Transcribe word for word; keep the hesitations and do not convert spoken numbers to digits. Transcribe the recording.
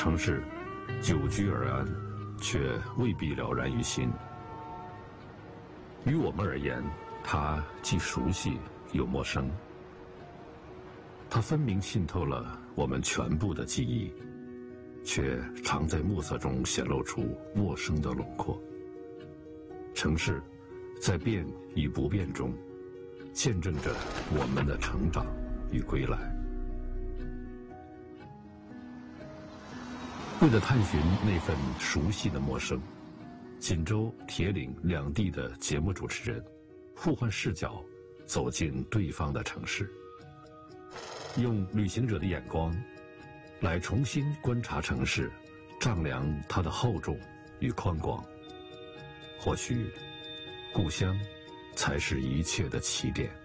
城市久居而安，却未必了然于心。于我们而言，它既熟悉又陌生。它分明浸透了我们全部的记忆，却常在暮色中显露出陌生的轮廓。城市在变与不变中，见证着我们的成长与归来。为了探寻那份熟悉的陌生，锦州、铁岭两地的节目主持人互换视角，走进对方的城市，用旅行者的眼光来重新观察城市，丈量它的厚重与宽广。或许故乡才是一切的起点。